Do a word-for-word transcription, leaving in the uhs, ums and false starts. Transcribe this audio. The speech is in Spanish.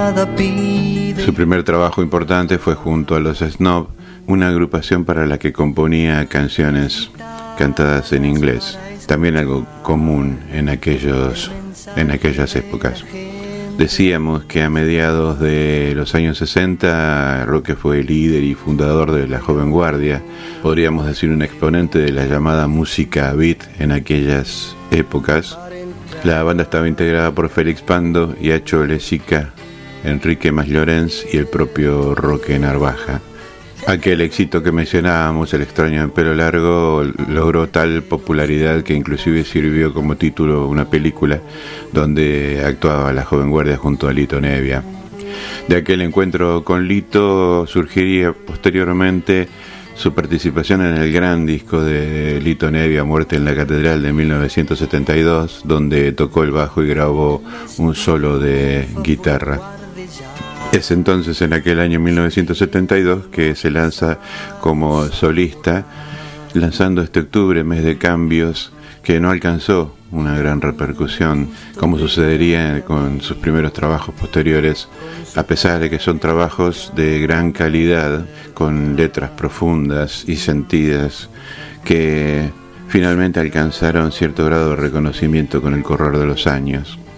nada pide. Su primer trabajo importante fue junto a los Snob, una agrupación para la que componía canciones cantadas en inglés, también algo común en aquellos, en aquellas épocas. Decíamos que a mediados de los años sesenta, Roque fue líder y fundador de la Joven Guardia, podríamos decir un exponente de la llamada música beat en aquellas épocas. La banda estaba integrada por Félix Pando, Yacho Lezica, Enrique Maslorenz y el propio Roque Narvaja. Aquel éxito que mencionábamos, El extraño en pelo largo, logró tal popularidad que inclusive sirvió como título una película donde actuaba la Joven Guardia junto a Lito Nevia. De aquel encuentro con Lito surgiría posteriormente su participación en el gran disco de Lito Nevia, Muerte en la Catedral, de mil novecientos setenta y dos, donde tocó el bajo y grabó un solo de guitarra. Es entonces, en aquel año mil novecientos setenta y dos, que se lanza como solista, lanzando este octubre, mes de cambios, que no alcanzó una gran repercusión, como sucedería con sus primeros trabajos posteriores, a pesar de que son trabajos de gran calidad, con letras profundas y sentidas, que finalmente alcanzaron cierto grado de reconocimiento con el correr de los años.